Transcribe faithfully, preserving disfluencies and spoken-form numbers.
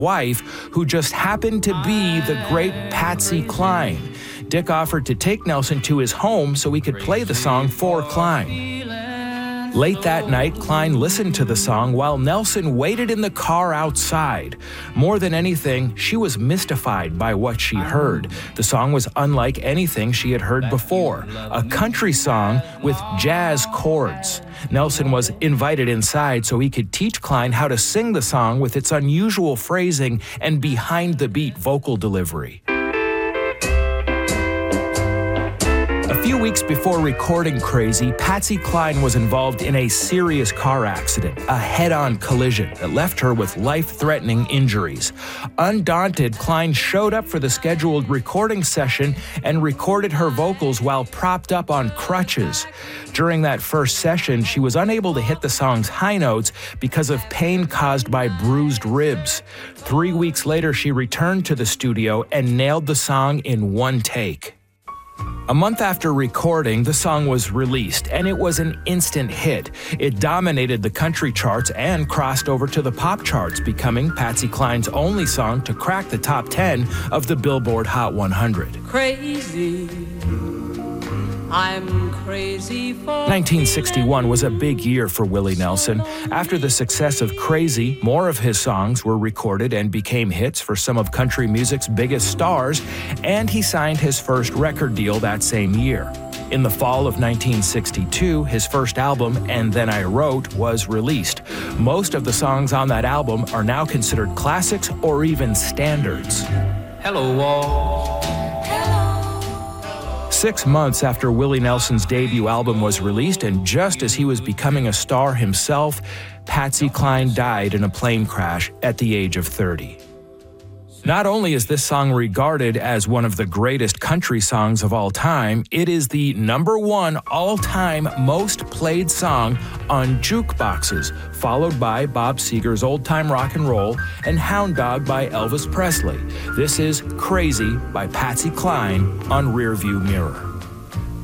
wife, who just happened to be the great Patsy Cline. Dick offered to take Nelson to his home so he could play the song for Cline. Late that night, Cline listened to the song while Nelson waited in the car outside. More than anything, she was mystified by what she heard. The song was unlike anything she had heard before, a country song with jazz chords. Nelson was invited inside so he could teach Cline how to sing the song with its unusual phrasing and behind-the-beat vocal delivery. A few weeks before recording Crazy, Patsy Cline was involved in a serious car accident, a head-on collision that left her with life-threatening injuries. Undaunted, Cline showed up for the scheduled recording session and recorded her vocals while propped up on crutches. During that first session, she was unable to hit the song's high notes because of pain caused by bruised ribs. Three weeks later, she returned to the studio and nailed the song in one take. A month after recording, the song was released, and it was an instant hit. It dominated the country charts and crossed over to the pop charts, becoming Patsy Cline's only song to crack the top ten of the Billboard Hot one hundred. Crazy, I'm crazy for nineteen sixty-one was a big year for Willie Nelson. After the success of Crazy, more of his songs were recorded and became hits for some of country music's biggest stars, and he signed his first record deal that same year. In the fall of nineteen sixty-two, his first album, And Then I Wrote, was released. Most of the songs on that album are now considered classics or even standards. Hello, Wall. Six months after Willie Nelson's debut album was released, and just as he was becoming a star himself, Patsy Cline died in a plane crash at the age of thirty. Not only is this song regarded as one of the greatest country songs of all time, it is the number one all-time most played song on jukeboxes, followed by Bob Seger's Old Time Rock and Roll and Hound Dog by Elvis Presley. This is Crazy by Patsy Cline on Rearview Mirror.